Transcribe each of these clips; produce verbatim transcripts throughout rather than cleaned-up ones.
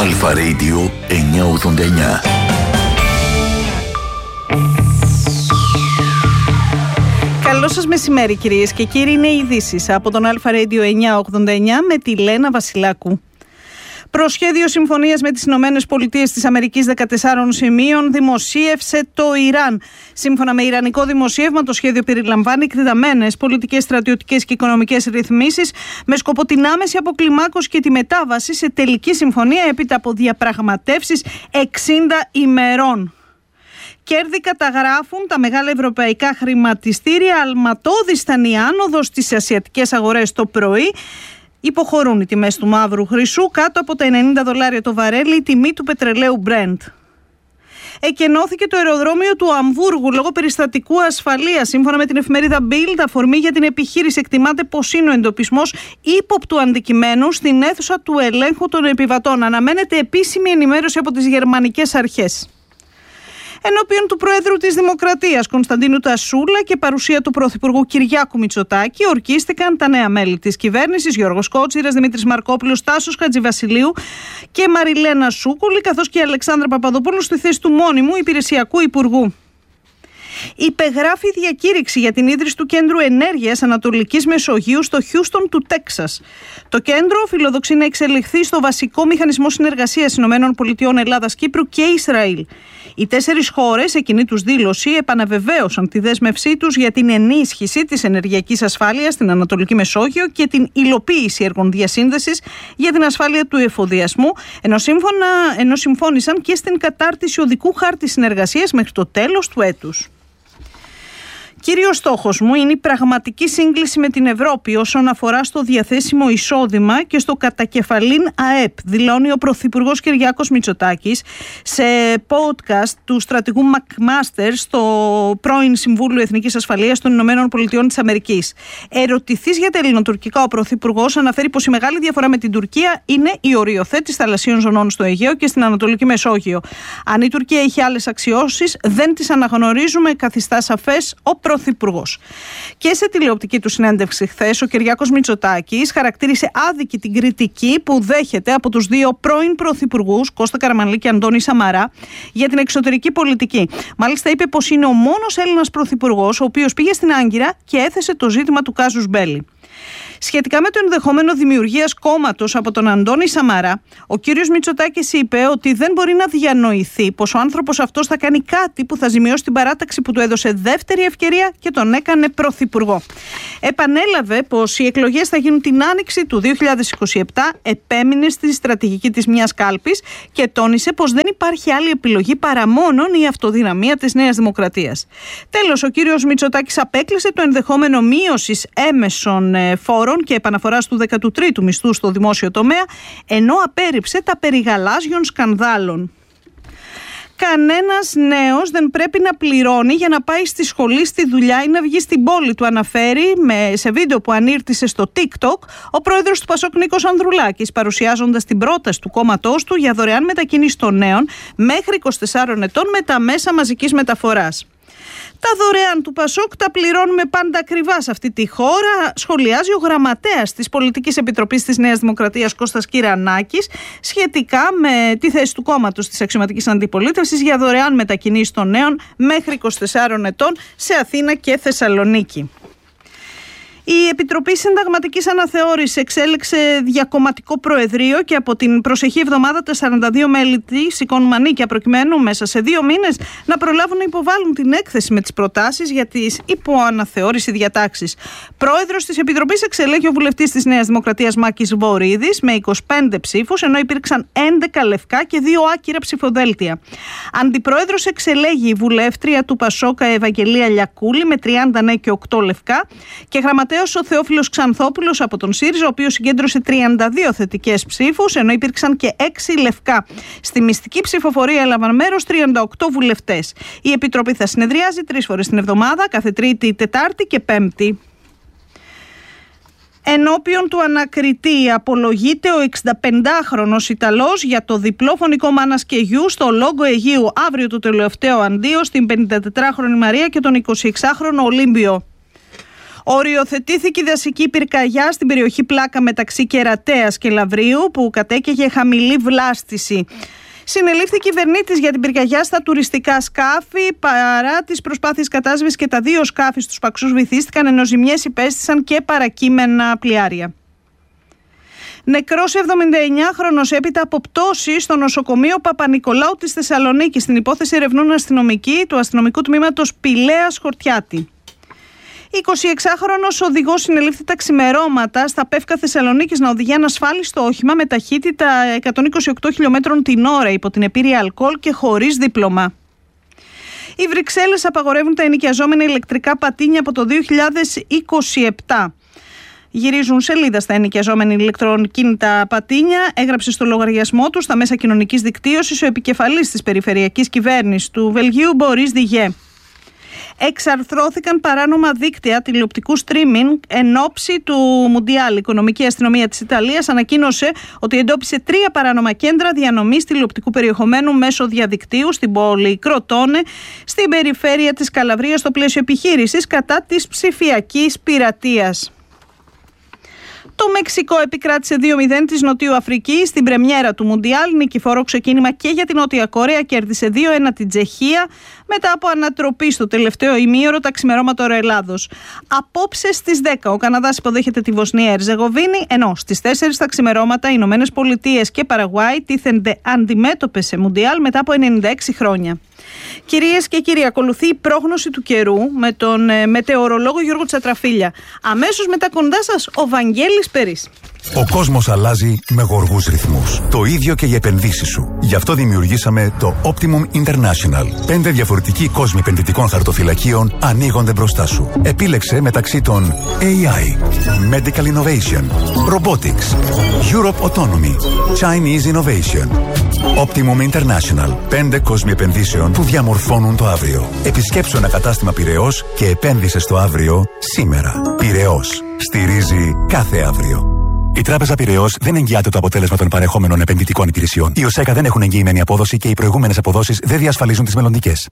Αλφα Radio εννιακόσια ογδόντα εννιά. Καλό σας μεσημέρι κυρίες και κύριοι, είναι οι ειδήσεις από τον Αλφα Radio εννιακόσια ογδόντα εννιά με τη Λένα Βασιλάκου. Προσχέδιο συμφωνίας με τις Ηνωμένες Πολιτείες της Αμερικής δεκατεσσάρων σημείων δημοσίευσε το Ιράν. Σύμφωνα με ιρανικό δημοσίευμα, το σχέδιο περιλαμβάνει εκτεταμένες πολιτικές, στρατιωτικές και οικονομικές ρυθμίσεις με σκοπό την άμεση αποκλιμάκωση και τη μετάβαση σε τελική συμφωνία έπειτα από διαπραγματεύσεις εξήντα ημερών. Κέρδη καταγράφουν τα μεγάλα ευρωπαϊκά χρηματιστήρια, αλματώδης ήταν η άνοδος στις ασιατικές αγορές το πρωί. Υποχωρούν οι τιμές του μαύρου χρυσού κάτω από τα ενενήντα δολάρια το βαρέλι, η τιμή του πετρελαίου Brent. Εκενώθηκε το αεροδρόμιο του Αμβούργου λόγω περιστατικού ασφαλείας. Σύμφωνα με την εφημερίδα Bild, αφορμή για την επιχείρηση εκτιμάται πως είναι ο εντοπισμός ύποπτου αντικειμένου στην αίθουσα του ελέγχου των επιβατών. Αναμένεται επίσημη ενημέρωση από τις γερμανικές αρχές. Ενώπιον του Προέδρου της Δημοκρατίας Κωνσταντίνου Τασούλα και παρουσία του Πρωθυπουργού Κυριάκου Μητσοτάκη ορκίστηκαν τα νέα μέλη της κυβέρνησης, Γιώργος Κότσιρας, Δημήτρης Μαρκόπουλος, Τάσος Χατζηβασιλείου και Μαριλένα Σούκουλη, καθώς και η Αλεξάνδρα Παπαδοπούλου στη θέση του μόνιμου υπηρεσιακού υπουργού. Υπεγράφει διακήρυξη για την ίδρυση του Κέντρου Ενέργειας Ανατολικής Μεσογείου στο Χιούστον του Τέξας. Το κέντρο φιλοδοξεί να εξελιχθεί στο βασικό μηχανισμό συνεργασίας ΗΠΑ, Ελλάδας, Κύπρου και Ισραήλ. Οι τέσσερις χώρες σε κοινή τους δήλωση επαναβεβαίωσαν τη δέσμευσή τους για την ενίσχυση της ενεργειακής ασφάλειας στην Ανατολική Μεσόγειο και την υλοποίηση έργων διασύνδεσης για την ασφάλεια του εφοδιασμού, ενώ, σύμφωνα, ενώ συμφώνησαν και στην κατάρτιση οδικού χάρτη συνεργασίας μέχρι το τέλος του έτους. Κύριος στόχος μου είναι η πραγματική σύγκληση με την Ευρώπη όσον αφορά στο διαθέσιμο εισόδημα και στο κατακεφαλήν ΑΕΠ, δηλώνει ο Πρωθυπουργός Κυριάκος Μητσοτάκης σε podcast του στρατηγού Μακμάστερ στο πρώην Συμβούλιο Εθνικής Ασφαλείας των Ηνωμένων Πολιτειών της Αμερικής. Ερωτηθής για τα ελληνοτουρκικά, ο Πρωθυπουργός αναφέρει πως η μεγάλη διαφορά με την Τουρκία είναι η οριοθέτηση θαλασσίων ζωνών στο Αιγαίο και στην Ανατολική Μεσόγειο. Αν η Τουρκία έχει άλλες αξιώσεις, δεν τις αναγνωρίζουμε, καθιστά σαφές ο Πρωθυπουργός. Και σε τηλεοπτική του συνέντευξη χθες, ο Κυριάκος Μητσοτάκης χαρακτήρισε άδικη την κριτική που δέχεται από τους δύο πρώην πρωθυπουργούς, Κώστα Καραμανλή και Αντώνη Σαμαρά, για την εξωτερική πολιτική. Μάλιστα, είπε πως είναι ο μόνος Έλληνας πρωθυπουργός ο οποίος πήγε στην Άγκυρα και έθεσε το ζήτημα του κάζους μπέλι. Σχετικά με το ενδεχόμενο δημιουργίας κόμματος από τον Αντώνη Σαμαρά, ο κύριος Μητσοτάκης είπε ότι δεν μπορεί να διανοηθεί πως ο άνθρωπος αυτός θα κάνει κάτι που θα ζημιώσει την παράταξη που του έδωσε δεύτερη ευκαιρία και τον έκανε πρωθυπουργό. Επανέλαβε πως οι εκλογές θα γίνουν την άνοιξη του δύο χιλιάδες είκοσι επτά, επέμεινε στη στρατηγική της μιας κάλπης και τόνισε πως δεν υπάρχει άλλη επιλογή παρά μόνον η αυτοδυναμία της Νέας Δημοκρατίας. Τέλος, ο κύριος Μητσοτάκης απέκλεισε το ενδεχόμενο μείωσης έμεσων φόρων και επαναφοράς του δέκατου τρίτου μισθού στο δημόσιο τομέα, ενώ απέρριψε τα περί γαλάζιων σκανδάλων. Κανένας νέος δεν πρέπει να πληρώνει για να πάει στη σχολή, στη δουλειά ή να βγει στην πόλη του, αναφέρει με, σε βίντεο που ανήρτησε στο TikTok ο πρόεδρος του Πασόκ Νίκος Ανδρουλάκης, παρουσιάζοντας την πρόταση του κόμματός του για δωρεάν μετακίνηση των νέων μέχρι είκοσι τεσσάρων ετών με τα μέσα μαζικής μεταφοράς. Τα δωρεάν του Πασόκ τα πληρώνουμε πάντα ακριβά σε αυτή τη χώρα, σχολιάζει ο γραμματέας της Πολιτικής Επιτροπής της Νέας Δημοκρατίας Κώστας Κυρανάκης σχετικά με τη θέση του κόμματος της αξιωματικής αντιπολίτευσης για δωρεάν μετακινήσεις των νέων μέχρι είκοσι τεσσάρων ετών σε Αθήνα και Θεσσαλονίκη. Η Επιτροπή Συνταγματικής Αναθεώρησης εξέλεξε διακομματικό προεδρείο και από την προσεχή εβδομάδα τα σαράντα δύο μέλη της σηκώνουν μανίκια προκειμένου μέσα σε δύο μήνες να προλάβουν να υποβάλουν την έκθεση με τις προτάσεις για τις υποαναθεώρηση διατάξεις. Πρόεδρος της Επιτροπής εξελέγει ο βουλευτής της Νέας Δημοκρατίας Μάκης Βορίδης με είκοσι πέντε ψήφους, ενώ υπήρξαν έντεκα λευκά και δύο άκυρα ψηφοδέλτια. Αντιπρόεδρος εξελέγει η βουλεύτρια του Πασόκα Ευαγγελία Λιακούλη με τριάντα ναι και οκτώ λευκά και γραμματέας ο Θεόφιλος Ξανθόπουλος από τον ΣΥΡΙΖΑ, ο οποίος συγκέντρωσε τριάντα δύο θετικές ψήφους, ενώ υπήρξαν και έξι λευκά. Στη μυστική ψηφοφορία έλαβαν μέρος τριάντα οκτώ βουλευτές. Η Επιτροπή θα συνεδριάζει τρεις φορές την εβδομάδα, κάθε Τρίτη, Τετάρτη και Πέμπτη. Ενώπιον του ανακριτή απολογείται ο εξηνταπεντάχρονος Ιταλός για το διπλό φωνικό μάνας και γιου στο Λόγκο Αιγείου, αύριο το τελευταίο αντίο στην πενηντατετράχρονη Μαρία και τον εικοσιεξάχρονο Ολύμπιο. Οριοθετήθηκε η δασική πυρκαγιά στην περιοχή Πλάκα μεταξύ Κερατέας και Λαβρίου που κατέκαιγε χαμηλή βλάστηση. Συνελήφθη κυβερνήτης για την πυρκαγιά στα τουριστικά σκάφη. Παρά τις προσπάθειες κατάσβεσης και τα δύο σκάφη στους Παξούς βυθίστηκαν, ενώ ζημιές υπέστησαν και παρακείμενα πλοιάρια. Νεκρός εβδομηνταεννιάχρονος έπειτα από πτώση στο νοσοκομείο Παπα-Νικολάου της Θεσσαλονίκης. Στην υπόθεση ερευνούν αστυνομικοί του αστυνομικού τμήματος Πηλαίας Χορτιάτη. εικοσιεξάχρονος οδηγός συνελήφθη τα ξημερώματα στα Πεύκα Θεσσαλονίκης να οδηγεί ανασφάλιστο όχημα με ταχύτητα εκατόν είκοσι οκτώ χιλιόμετρων την ώρα υπό την επίρρεια αλκοόλ και χωρίς δίπλωμα. Οι Βρυξέλλες απαγορεύουν τα ενοικιαζόμενα ηλεκτρικά πατίνια από το δύο χιλιάδες είκοσι επτά. Γυρίζουν σελίδα στα ενοικιαζόμενα ηλεκτροκίνητα πατίνια, έγραψε στο λογαριασμό του στα μέσα κοινωνικής δικτύωσης ο επικεφαλής της περιφερειακής κυβέρνησης του Βελγίου, Μπορίς Διγέ. Εξαρθρώθηκαν παράνομα δίκτυα τηλεοπτικού streaming εν ώψη του Μουντιάλ. Η Οικονομική Αστυνομία της Ιταλίας ανακοίνωσε ότι εντόπισε τρία παράνομα κέντρα διανομής τηλεοπτικού περιεχομένου μέσω διαδικτύου στην πόλη Κροτόνε, στην περιφέρεια της Καλαβρίας, στο πλαίσιο επιχείρησης κατά της ψηφιακής πειρατείας. Το Μεξικό επικράτησε δύο μηδέν της Νοτιού Αφρικής στην πρεμιέρα του Μουντιάλ. Νικηφόρο ξεκίνημα και για την Νότια Κορέα, κέρδισε δύο ένα την Τσεχία μετά από ανατροπή στο τελευταίο ημίωρο τα ξημερώματα Ελλάδος. Απόψε στις δέκα ο Καναδάς υποδέχεται τη Βοσνία Ερζεγοβίνη, ενώ στις τέσσερις τα ξημερώματα οι Ηνωμένες Πολιτείες και Παραγουάη τίθενται αντιμέτωπες σε Μουντιάλ μετά από ενενήντα έξι χρόνια. Κυρίες και κύριοι, ακολουθεί η πρόγνωση του καιρού με τον ε, μετεωρολόγο Γιώργο Τσατραφίλια. Αμέσως μετά κοντά σας ο Βαγγέλης Περής. Ο κόσμος αλλάζει με γοργούς ρυθμούς. Το ίδιο και οι επενδύσεις σου. Γι' αυτό δημιουργήσαμε το Optimum International. Πέντε διαφορετικοί κόσμοι επενδυτικών χαρτοφυλακίων ανοίγονται μπροστά σου. Επίλεξε μεταξύ των έι άι, Medical Innovation, Robotics, Europe Autonomy, Chinese Innovation. Optimum International. Πέντε κόσμοι επενδύσεων που διαμορφώνουν το αύριο. Επισκέψου ένα κατάστημα Πειραιώς και επένδυσε στο αύριο σήμερα. Πειραιώς. Στηρίζει κάθε αύριο. Η Τράπεζα Πειραιώς δεν εγγυάται το αποτέλεσμα των παρεχόμενων επενδυτικών υπηρεσιών. Οι ΟΣΕΚΑ δεν έχουν εγγυημένη απόδοση και οι προηγούμενες αποδόσεις δεν διασφαλίζουν τις μελλοντικές.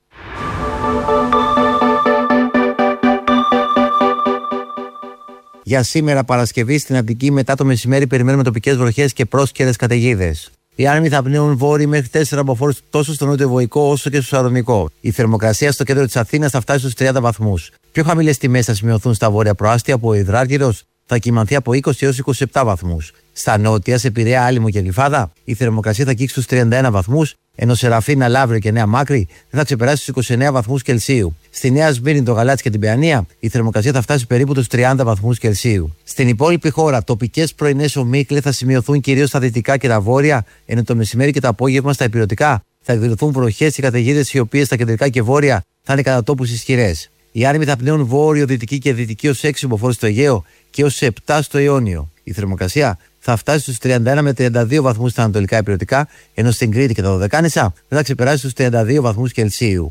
Για σήμερα Παρασκευή στην Αττική μετά το μεσημέρι περιμένουμε τοπικές βροχές και πρόσκαιρες καταιγίδες. Οι άνεμοι θα πνέουν βόρειοι μέχρι τέσσερα μποφόρ τόσο στο νότιο-βορεικό όσο και στο σαρονικό. Η θερμοκρασία στο κέντρο της Αθήνας θα φτάσει στους τριάντα βαθμούς. Πιο χαμηλές τιμές θα σημειωθούν στα βόρεια προάστια που ο Υδράργυρος θα κυμανθεί από είκοσι έως είκοσι επτά βαθμούς. Στα νότια, σε Πειραιά, Άλυμο και Γλυφάδα, η θερμοκρασία θα αγγίξει στους τριάντα ένα βαθμούς, ενώ σε Ραφίνα, Λαύριο και Νέα Μάκρη δεν θα ξεπεράσει στους είκοσι εννέα βαθμούς Κελσίου. Στη Νέα Σμύρνη, το Γαλάτσι και την Παιανία, η θερμοκρασία θα φτάσει περίπου τους τριάντα βαθμούς Κελσίου. Στην υπόλοιπη χώρα, τοπικές πρωινές ομίχλες θα σημειωθούν κυρίως στα δυτικά και τα βόρεια, ενώ το μεσημέρι και το απόγευμα στα υπηρετικά θα εκδηλωθούν βροχές και καταιγίδες, οι οποίες στα κεντρικά και βόρεια θα είναι κατά τόπους ισχυρές. Οι άνεμοι θα πνέουν βόρειο, δυτική και δυτική ως έξι μποφόρ στο Αιγαίο και ως επτά στο Ιόνιο. Η θερμοκρασία θα φτάσει στους τριάντα ένα με τριάντα δύο βαθμούς στα ανατολικά υπηρετικά, ενώ στην Κρήτη και τα Δωδεκάνησα δεν θα ξεπεράσει στους τριάντα δύο βαθμούς Κελσίου.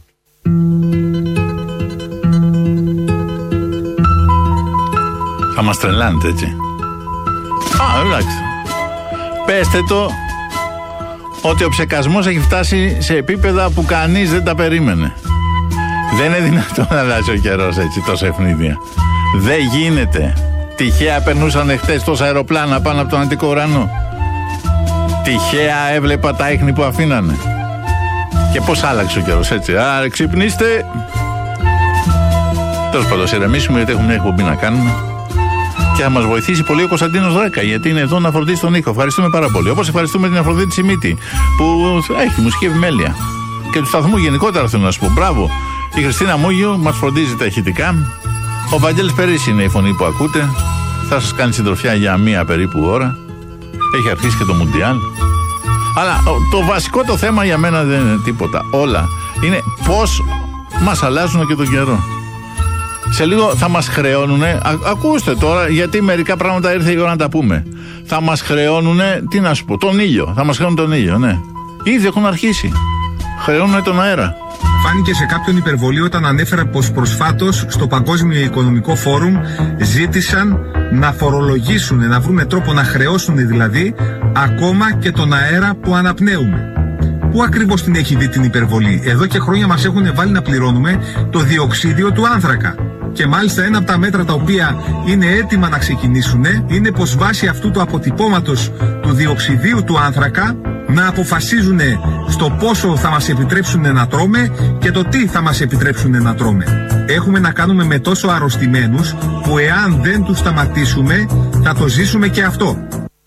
Θα μας τρελάνετε έτσι. Α, εντάξει. Πέστε το ότι ο ψεκασμός έχει φτάσει σε επίπεδα που κανείς δεν τα περίμενε. Δεν είναι δυνατόν να αλλάζει ο καιρός έτσι τόσο ευνίδια. Δεν γίνεται. Τυχαία περνούσαν χτες τόσα αεροπλάνα πάνω από τον Αττικό ουρανό. Τυχαία έβλεπα τα ίχνη που αφήνανε. Και πώς άλλαξε ο καιρός έτσι. Άρα ξυπνήστε. Τέλος πάντων, ηρεμήσουμε γιατί έχουμε μια εκπομπή να κάνουμε. Και θα μας βοηθήσει πολύ ο Κωνσταντίνος Δράκα, γιατί είναι εδώ να φροντίσει τον ήχο. Ευχαριστούμε πάρα πολύ. Όπως ευχαριστούμε την Αφροδίτη Σιμίτη που έχει μουσική επιμέλεια. Και του σταθμού γενικότερα θέλω να σου πω. Μπράβο. Η Χριστίνα Μούγιου μας φροντίζει τα ηχητικά. Ο Βαγγέλης Περής είναι η φωνή που ακούτε. Θα σας κάνει συντροφιά για μία περίπου ώρα. Έχει αρχίσει και το Μουντιάλ. Αλλά το βασικό το θέμα για μένα δεν είναι τίποτα. Όλα είναι πώς μας αλλάζουν και τον καιρό. Σε λίγο θα μας χρεώνουνε. Α, ακούστε τώρα, γιατί μερικά πράγματα ήρθε η ώρα να τα πούμε. Θα μας χρεώνουνε, τι να σου πω, τον ήλιο. Θα μας χρεώνουν τον ήλιο, ναι. Ήδη έχουν αρχίσει. Χρεώνουνε τον αέρα. Φάνηκε σε κάποιον υπερβολή όταν ανέφερα πως προσφάτως στο Παγκόσμιο Οικονομικό Φόρουμ ζήτησαν να φορολογήσουν, να βρουν τρόπο να χρεώσουν δηλαδή ακόμα και τον αέρα που αναπνέουμε. Πού ακριβώς την έχει δει την υπερβολή? Εδώ και χρόνια μας έχουν βάλει να πληρώνουμε το διοξίδιο του άνθρακα. Και μάλιστα ένα από τα μέτρα τα οποία είναι έτοιμα να ξεκινήσουν είναι πως βάσει αυτού του αποτυπώματος του διοξιδίου του άνθρακα να αποφασίζουν στο πόσο θα μας επιτρέψουν να τρώμε και το τι θα μας επιτρέψουν να τρώμε. Έχουμε να κάνουμε με τόσο αρρωστημένους που εάν δεν τους σταματήσουμε θα το ζήσουμε και αυτό.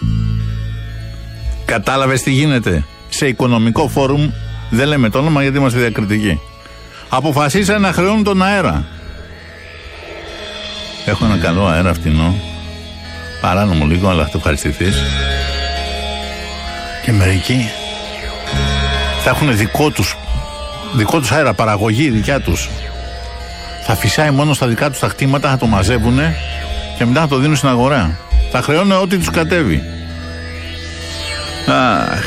Κατάλαβες τι γίνεται? Σε οικονομικό φόρουμ, δεν λέμε το όνομα γιατί είμαστε διακριτικοί, αποφασίσαν να χρεώνουν τον αέρα. Έχω ένα καλό αέρα φτηνό, παράνομο λίγο, αλλά θα το ευχαριστηθείς. Και μερικοί θα έχουν δικό τους, δικό τους αέρα, παραγωγή δικιά τους. Θα φυσάει μόνο στα δικά τους τα κτήματα, θα το μαζεύουνε και μετά θα το δίνουν στην αγορά. Θα χρεώνουν ό,τι τους κατέβει. Αχ.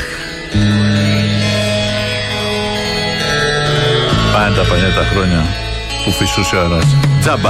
Πάνε τα παλιά τα χρόνια που φυσούσε ο αέρας. Τζάμπα.